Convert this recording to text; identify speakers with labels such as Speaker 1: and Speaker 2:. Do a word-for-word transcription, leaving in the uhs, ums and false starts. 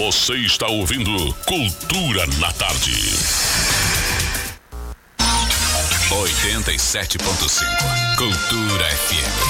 Speaker 1: Você está ouvindo Cultura na Tarde.
Speaker 2: oitenta e sete ponto cinco Cultura F M.